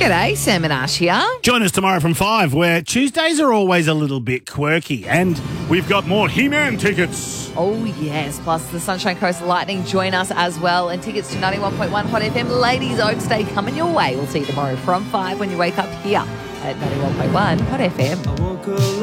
G'day, Sam and Ash here. Join us tomorrow from 5, where Tuesdays are always a little bit quirky, and we've got more He-Man tickets. Oh, yes. Plus the Sunshine Coast Lightning join us as well. And tickets to 91.1 Hot FM Ladies Oaks Day coming your way. We'll see you tomorrow from 5 when you wake up here at 91.1 Hot FM.